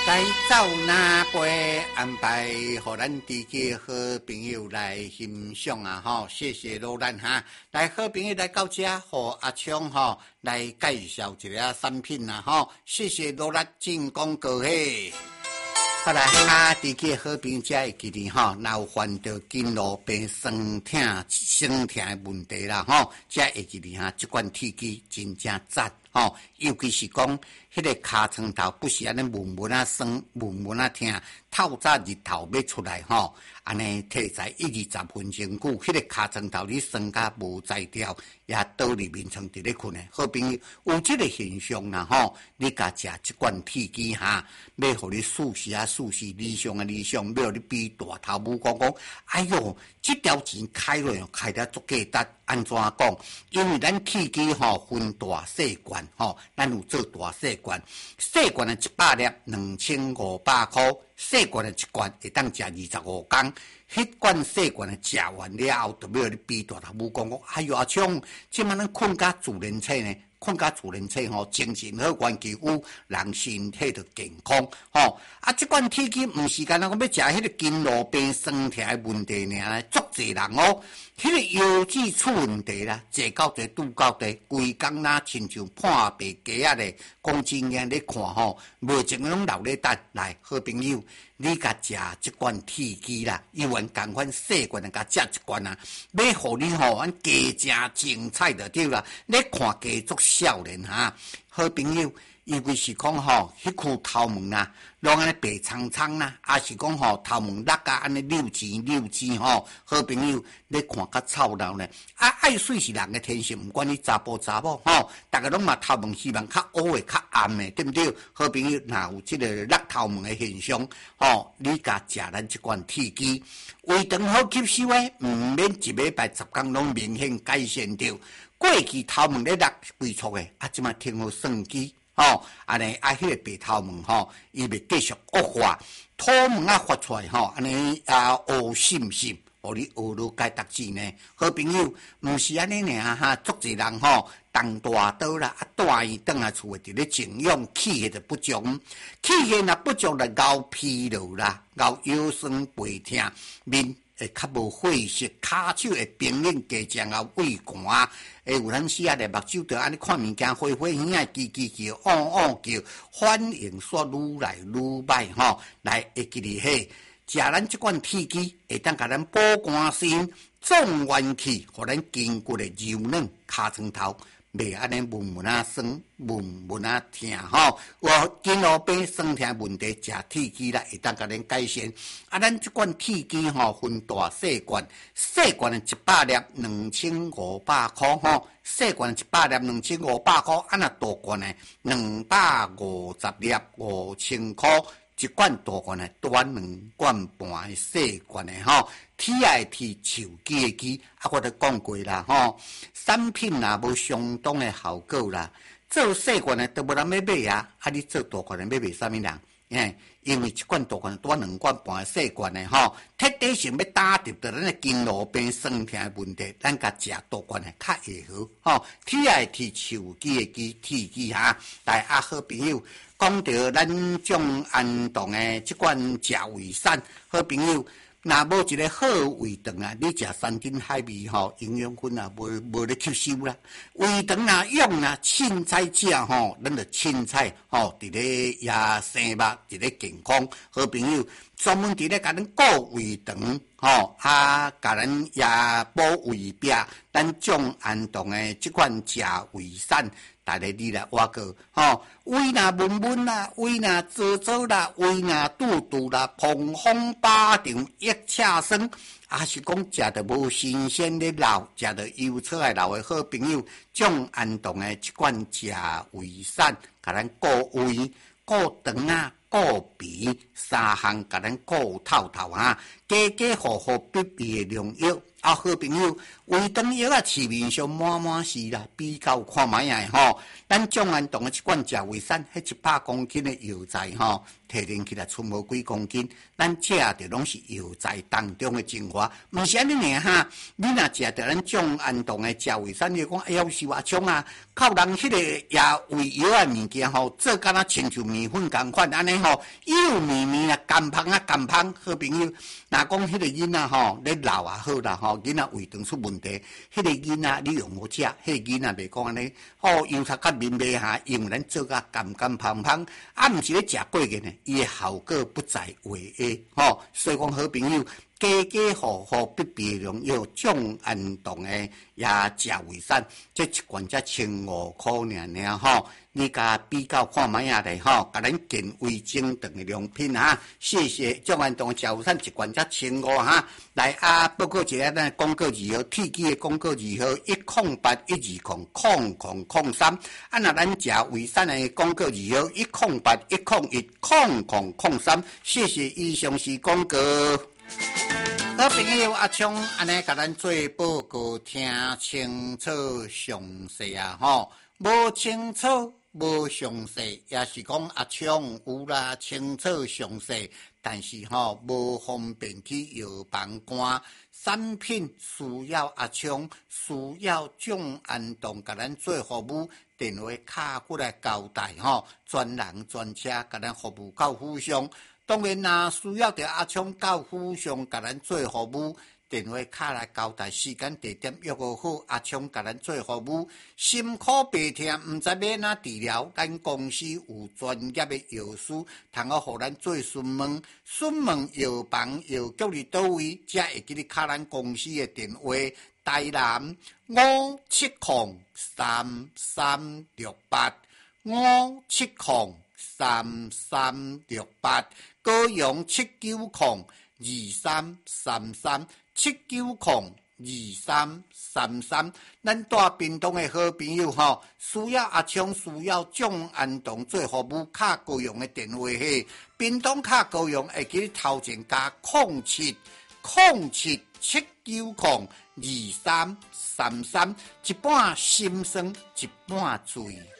来走哪杯，安排予咱地区好朋友来欣赏啊！吼，谢谢罗兰哈。来，好朋友来到这，和阿昌吼来介绍一个产品啊！吼，谢谢罗兰进广告嘿。好来，地区好朋友这记哩吼，若有患到筋络病、酸痛的问题啦吼，这会记哩哈，这款铁机真正赞。吼，尤其是讲迄个尻川头不是安尼闷闷啊酸、闷闷啊痛，透早日头要出来吼，安尼摕在1-20分钟久，迄个尻川头你酸甲无在调，也倒入眠床伫咧困诶。好朋友有即个现象啦吼，你甲食即罐铁机哈，要互你舒适啊舒适，理想啊理想，要互你比大头母讲，哎哟，即条钱开落开得足价值。安怎讲？因为咱铁机吼分大细罐吼，咱有做大细罐，细罐的100粒2500块，细罐的1罐会当食25天。迄罐细罐的食完了后，就要你比大头母讲，哎哟阿昌，即摆咱困甲自然醒呢？困甲自然醒吼，精神好，元气有，人身体就健康吼。啊，即款铁机毋是干那讲要食迄个筋络病、酸痛的问题尔，足侪人哦。迄个腰脊出问题啦，坐到地拄到地，规工啦，亲像破白鸡仔咧。讲真眼咧看吼，无情拢留咧等来，好朋友，你甲食即罐铁机啦，伊原共款细罐甲食一罐啊，要互你吼，咱加正精彩就对啦。你看家足少年哈，好朋友。因为是讲吼，迄区头毛啊，拢安尼白苍苍啦，也是讲吼头毛落甲安尼溜钱吼，好朋友你看较臭闹呢。啊，爱水是人的天性，毋管你查甫查某吼，大家拢嘛头毛希望较乌的、较暗的，对不对？好朋友，若有即个落头毛的现象，吼，你甲食咱即罐铁机，胃肠好吸收诶，毋免1礼拜10天拢明显改善着。过去头毛咧落规撮诶，啊，即马听好算机。吼，安尼迄个白头毛吼，伊袂继续恶化，土毛啊发出来吼，安尼乌渗渗，互你学了解读字呢。好朋友，毋是安尼尔哈，足侪人吼，动大刀啦，带伊转来厝诶，伫咧静养，气血就不足，气血若不足，就熬疲劳啦，熬腰酸背痛，面会较无血色，骹手会冰冷，加上啊胃寒，会有咱时啊咧目睭着安尼看物件，花花耳啊，叽叽叫，叫，反应煞愈来愈歹吼。来，会记哩嘿，食咱即罐铁机，会当甲咱保肝肾、壮元气，互咱筋骨的柔软，骹床头。袂安尼闷闷啊酸，闷闷啊痛吼，有筋络病、酸痛问题，食铁机啦，会当甲咱改善。啊，咱即罐铁机吼分大细罐，细罐的100粒2500块吼，细罐的100粒2500块，啊那大罐的250粒5000块。一罐大罐的端2罐半的细罐的吼，TIT 手机的机，啊，我都讲过啦吼，产品若无相当的效果啦，做细罐的都无人要买啊，啊，你做大罐的要卖啥物人？因为一罐大罐端2罐半的细罐的吼，特地性要打入到咱的筋络病、酸痛的问题，咱甲食大罐的较会好吼。TIT 手机的机铁机哈，来啊，好朋友。讲到咱种安动的即款食胃散，好朋友，若无一个好胃肠啊，你食山珍海味吼，营养分啊无咧吸收啦。胃肠啊用啊，凊彩食吼，咱着凊彩吼，伫咧也生肉，伫咧健康。好朋友，专门伫咧甲咱顾胃肠吼，甲咱也补胃壁，咱种安动的即款食胃散。大家你来挖个吼，胃若闷闷啦，胃若糟糟啦，胃若肚肚啦，膀胱巴掌一恰酸，还是讲食着无新鲜的肉，食着油炒的肉的好朋友，种安动的一罐食胃散，甲咱顾胃、顾肠啊、顾鼻，3项甲咱顾透透哈，家家户户必备的良药。 好朋友，胃肠药啊，市面上满满是啦，比较看卖啊吼。咱众安堂的一罐食胃散，迄100公斤的药材吼，提炼起来出无几公斤。咱食着拢是药材当中的精华，毋是安尼尔哈。你若食着咱众安堂的食胃散，你讲哎呀是我冲啊，靠人迄个牙胃药啊物件吼，做敢若亲像面粉共款安尼吼，幼绵绵啊，甘芳啊甘芳。好朋友，若讲迄个囡仔吼，咧老也好啦吼，囡仔胃肠出问题，迄个囡仔你用好食，迄个囡仔袂讲安尼，吼油擦甲面白下，用咱做甲甘甘芳芳，啊，毋是咧食过个呢，伊的效果不在话下，吼，所以讲好朋友。家家户户必备良药，众安堂的也食胃散，这一罐才15块尔吼。你甲比较看卖啊咧吼，甲咱健胃整顿的良品哈。谢谢众安堂食胃散一罐才15哈。来啊，报告一下咱广告字号，铁机的广告字号10812000003。啊，若咱食胃散的广告字号108101003。谢谢以上是广告。好朋友阿昌，安尼甲咱做报告，听清楚详细啊吼，无清楚无详细，也是讲阿昌有啦清楚详细，但是吼无方便去药房赶产品，需要阿昌，需要众安堂甲咱做服务，电话卡过来交代吼，专人专车甲咱服务到府上。当然啦，需要着阿昌到府上甲咱做服务，电话卡来交代时间地点，约好阿昌甲咱做服务。心苦白痛，毋知要哪治疗，咱公司有专业的药师，通好互咱做询问。询问药房药局伫倒位，才会记你卡咱公司的电话。台南5703368，5703368，高雄7902333，7902333。咱大屏东的好朋友吼，需要阿昌，需要众安堂做服务，卡高雄的电话是屏东卡高雄，会记头前加0707902333，一半心酸，一半醉。